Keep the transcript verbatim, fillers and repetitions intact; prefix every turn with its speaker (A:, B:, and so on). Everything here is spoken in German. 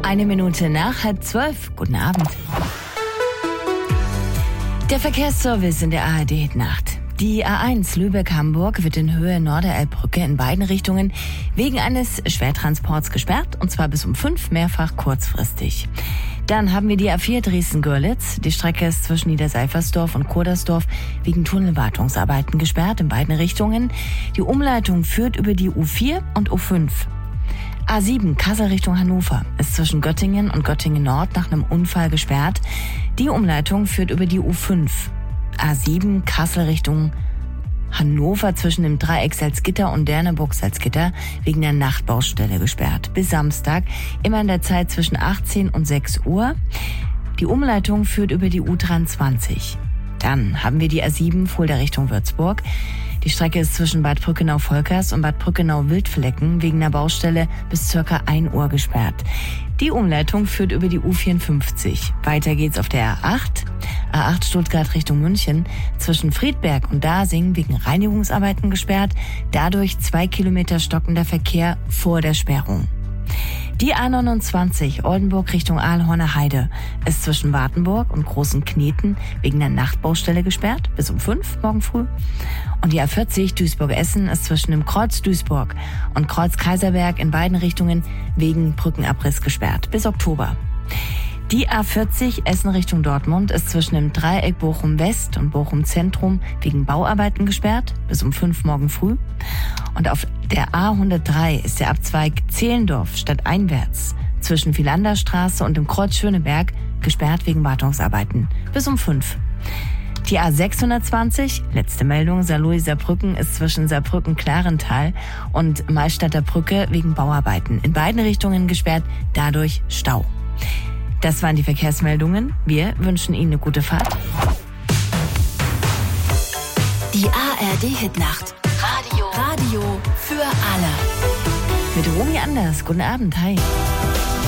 A: Eine Minute nach halb zwölf. Guten Abend. Der Verkehrsservice in der A R D-Nacht. Die A eins Lübeck-Hamburg wird in Höhe Norderelbbrücke in beiden Richtungen wegen eines Schwertransports gesperrt, und zwar bis um fünf, mehrfach kurzfristig. Dann haben wir die A vier Dresden-Görlitz. Die Strecke ist zwischen Niederseifersdorf und Kurdersdorf wegen Tunnelwartungsarbeiten gesperrt in beiden Richtungen. Die Umleitung führt über die U vier und U fünf. A sieben Kassel Richtung Hannover ist zwischen Göttingen und Göttingen Nord nach einem Unfall gesperrt. Die Umleitung führt über die U fünf. A sieben Kassel Richtung Hannover zwischen dem Dreieck Salzgitter und Derneburg Salzgitter wegen der Nachtbaustelle gesperrt. Bis Samstag, immer in der Zeit zwischen achtzehn und sechs Uhr. Die Umleitung führt über die U dreiundzwanzig. Dann haben wir die A sieben Fulda Richtung Würzburg. Die Strecke ist zwischen Bad Brückenau-Volkers und Bad Brückenau-Wildflecken wegen der Baustelle bis circa ein Uhr gesperrt. Die Umleitung führt über die U vierundfünfzig. Weiter geht's auf der A acht. A acht Stuttgart Richtung München zwischen Friedberg und Dasing wegen Reinigungsarbeiten gesperrt. Dadurch zwei Kilometer stockender Verkehr vor der Sperrung. Die A neunundzwanzig Oldenburg Richtung Aalhorner Heide ist zwischen Wartenburg und Großen Kneten wegen der Nachtbaustelle gesperrt, bis um fünf morgen früh. Und die A vierzig Duisburg-Essen ist zwischen dem Kreuz Duisburg und Kreuz Kaiserberg in beiden Richtungen wegen Brückenabriss gesperrt, bis Oktober. Die A vierzig Essen Richtung Dortmund ist zwischen dem Dreieck Bochum West und Bochum Zentrum wegen Bauarbeiten gesperrt, bis um fünf morgen früh. Und auf der A hundertdrei ist der Abzweig Zehlendorf stadteinwärts zwischen Philanderstraße und dem Kreuz Schöneberg gesperrt wegen Wartungsarbeiten, bis um fünf. Die A sechshundertzwanzig, letzte Meldung, Saarlouis-Saarbrücken ist zwischen Saarbrücken-Klarental und Malstadter Brücke wegen Bauarbeiten. In beiden Richtungen gesperrt, dadurch Stau. Das waren die Verkehrsmeldungen. Wir wünschen Ihnen eine gute Fahrt.
B: Die A R D-Hitnacht. Radio. Radio für alle.
A: Mit Romy Anders. Guten Abend. Hi.